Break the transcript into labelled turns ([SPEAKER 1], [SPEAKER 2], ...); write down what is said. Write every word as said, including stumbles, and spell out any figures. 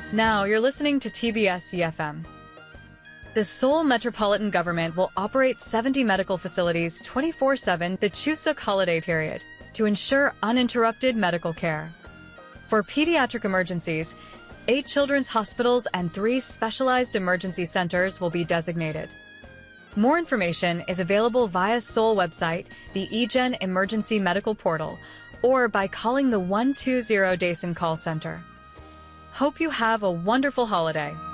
[SPEAKER 1] Now you're listening to T B S E F M. The Seoul Metropolitan Government will operate seventy medical facilities twenty-four seven the Chuseok holiday period to ensure uninterrupted medical care. For pediatric emergencies, eight children's hospitals and three specialized emergency centers will be designated. More information is available via Seoul website, the eGen Emergency Medical Portal, or by calling the one two zero Daesan call center. Hope you have a wonderful holiday.